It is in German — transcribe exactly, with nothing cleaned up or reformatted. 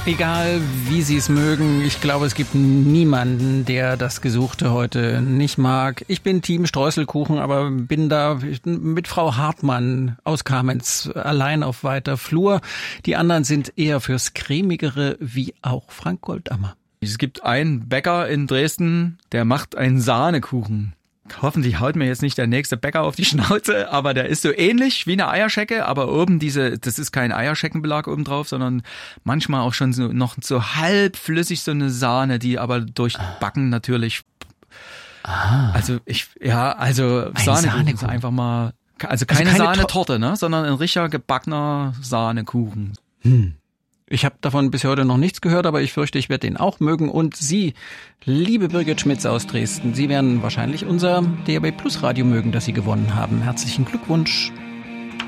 Egal, wie Sie es mögen, ich glaube, es gibt niemanden, der das Gesuchte heute nicht mag. Ich bin Team Streuselkuchen, aber bin da mit Frau Hartmann aus Kamenz allein auf weiter Flur. Die anderen sind eher fürs Cremigere, wie auch Frank Goldammer. Es gibt einen Bäcker in Dresden, der macht einen Sahnekuchen. Hoffentlich haut mir jetzt nicht der nächste Bäcker auf die Schnauze, aber der ist so ähnlich wie eine Eierschecke, aber oben diese, das ist kein Eierscheckenbelag oben drauf, sondern manchmal auch schon so noch so halb flüssig so eine Sahne, die aber durch Backen natürlich. Ah. Also ich, ja, also Sahnekuchen ist einfach mal, also keine, also keine Sahnetorte, ne, sondern ein richtiger gebackener Sahnekuchen. Hm. Ich habe davon bis heute noch nichts gehört, aber ich fürchte, ich werde den auch mögen. Und Sie, liebe Birgit Schmitz aus Dresden, Sie werden wahrscheinlich unser D A B Plus Radio mögen, das Sie gewonnen haben. Herzlichen Glückwunsch.